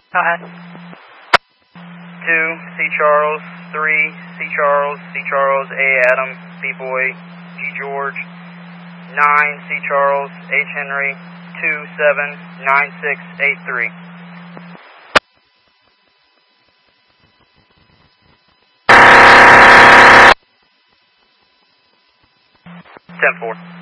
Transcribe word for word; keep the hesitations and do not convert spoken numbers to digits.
Hi. two, C. Charles. three, C. Charles. C. Charles, A. Adam, B. Boy, G. George. nine, C. Charles, H. Henry. two seven nine six eight three. ten four.